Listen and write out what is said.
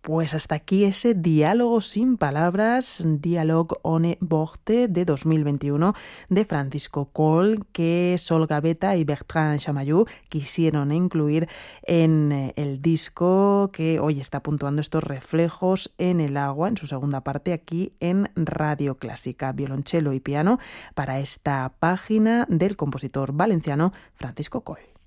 Pues hasta aquí ese diálogo sin palabras, Dialogue ohne Worte de 2021 de Francisco Coll, que Sol Gavetta y Bertrand Chamayou quisieron incluir en el disco que hoy está puntuando estos reflejos en el agua, en su segunda parte aquí en Radio Clásica, violonchelo y piano para esta página del compositor valenciano Francisco Coll.